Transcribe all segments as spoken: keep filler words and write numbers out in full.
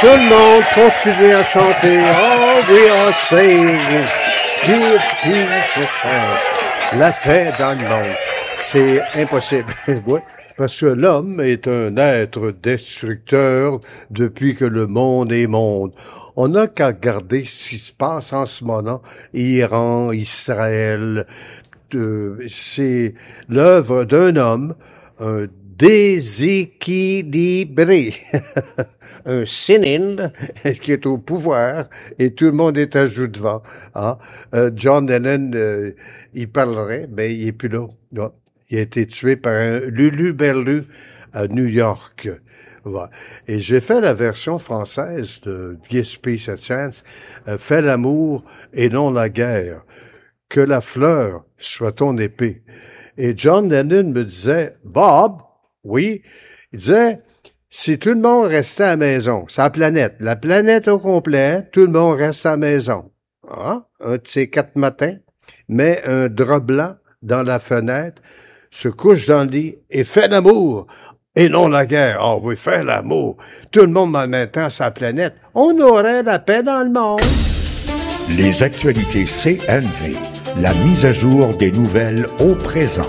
Tout le monde continue à chanter. Oh, we are saying, give peace a chance. La paix dans le monde. C'est impossible. Oui, parce que l'homme est un être destructeur depuis que le monde est monde. On n'a qu'à regarder ce qui se passe en ce moment. Iran, Israël, euh, c'est l'œuvre d'un homme, un déséquilibré. Un cyninde qui est au pouvoir et tout le monde est à joue devant. Hein? Euh, John Lennon, euh, il parlerait, mais il est plus là. Non. Il a été tué par un Lulu-Berlu à New York. Voilà. Et j'ai fait la version française de Give Peace a Chance, euh, fais l'amour et non la guerre. Que la fleur soit ton épée. Et John Lennon me disait, Bob, oui, il disait, si tout le monde restait à la maison, c'est la planète, la planète au complet, tout le monde reste à la maison. Ah, un de ces quatre matins, met un drap blanc dans la fenêtre, se couche dans le lit et fait l'amour, et non la guerre. Ah oui, fait l'amour. Tout le monde en même temps sur la planète. On aurait la paix dans le monde. Les actualités C N V, la mise à jour des nouvelles au présent.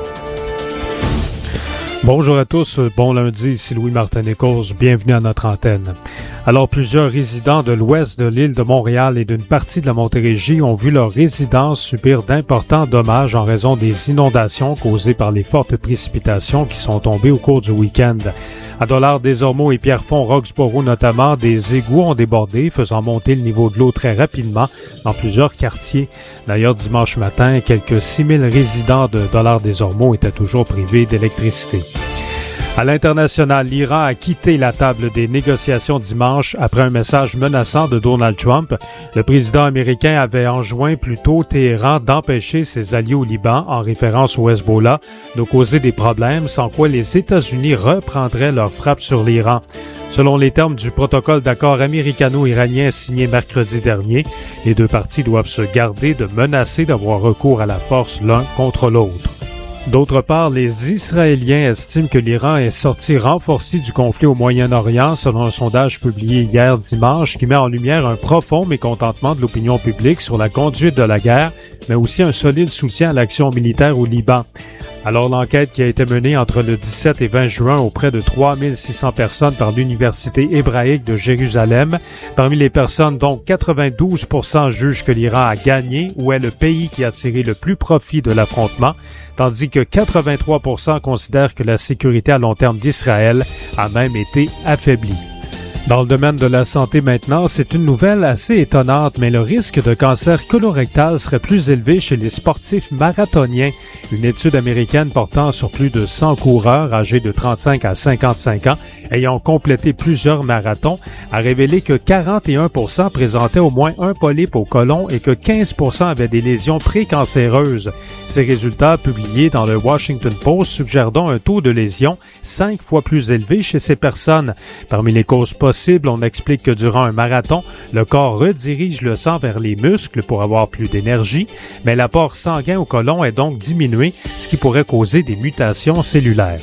Bonjour à tous, bon lundi, ici Louis Martin-Nichols, bienvenue à notre antenne. Alors, plusieurs résidents de l'ouest de l'île de Montréal et d'une partie de la Montérégie ont vu leur résidence subir d'importants dommages en raison des inondations causées par les fortes précipitations qui sont tombées au cours du week-end. À Dollard-des-Ormeaux et Pierrefonds-Roxborough notamment, des égouts ont débordé, faisant monter le niveau de l'eau très rapidement dans plusieurs quartiers. D'ailleurs, dimanche matin, quelques six mille résidents de Dollard-des-Ormeaux étaient toujours privés d'électricité. À l'international, l'Iran a quitté la table des négociations dimanche après un message menaçant de Donald Trump. Le président américain avait enjoint plus tôt Téhéran d'empêcher ses alliés au Liban, en référence au Hezbollah, de causer des problèmes, sans quoi les États-Unis reprendraient leur frappe sur l'Iran. Selon les termes du protocole d'accord américano-iranien signé mercredi dernier, les deux parties doivent se garder de menacer d'avoir recours à la force l'un contre l'autre. D'autre part, les Israéliens estiment que l'Iran est sorti renforcé du conflit au Moyen-Orient, selon un sondage publié hier dimanche qui met en lumière un profond mécontentement de l'opinion publique sur la conduite de la guerre, mais aussi un solide soutien à l'action militaire au Liban. Alors, l'enquête qui a été menée entre le dix-sept et vingt juin auprès de trois mille six cents personnes par l'Université hébraïque de Jérusalem, parmi les personnes dont quatre-vingt-douze pour cent jugent que l'Iran a gagné ou est le pays qui a tiré le plus profit de l'affrontement, tandis que quatre-vingt-trois pour cent considèrent que la sécurité à long terme d'Israël a même été affaiblie. Dans le domaine de la santé maintenant, c'est une nouvelle assez étonnante, mais le risque de cancer colorectal serait plus élevé chez les sportifs marathoniens. Une étude américaine portant sur plus de cent coureurs âgés de trente-cinq à cinquante-cinq ans ayant complété plusieurs marathons a révélé que quarante et un pour cent présentaient au moins un polype au côlon et que quinze pour cent avaient des lésions précancéreuses. Ces résultats publiés dans le Washington Post suggèrent donc un taux de lésion cinq fois plus élevé chez ces personnes. Parmi les causes possibles, on explique que durant un marathon, le corps redirige le sang vers les muscles pour avoir plus d'énergie, mais l'apport sanguin au côlon est donc diminué, ce qui pourrait causer des mutations cellulaires.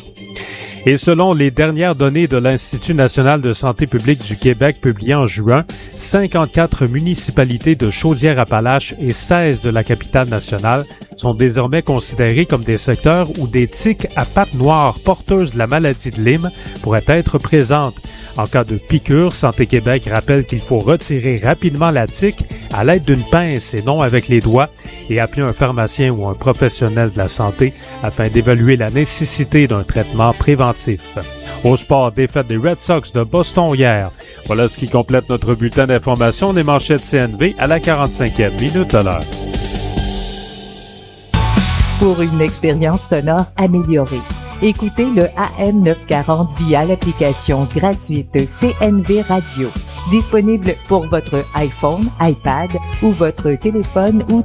Et selon les dernières données de l'Institut national de santé publique du Québec publiées en juin, cinquante-quatre municipalités de Chaudière-Appalaches et seize de la capitale nationale sont désormais considérées comme des secteurs où des tiques à pattes noires porteuses de la maladie de Lyme pourraient être présentes. En cas de piqûre, Santé Québec rappelle qu'il faut retirer rapidement la tique à l'aide d'une pince et non avec les doigts et appeler un pharmacien ou un professionnel de la santé afin d'évaluer la nécessité d'un traitement préventif. Au sport, défaite des Red Sox de Boston hier. Voilà ce qui complète notre bulletin d'information des manchettes C N V à la quarante-cinquième minute de l'heure. Pour une expérience sonore améliorée, écoutez le A M neuf cent quarante via l'application gratuite C N V Radio, disponible pour votre iPhone, iPad ou votre téléphone ou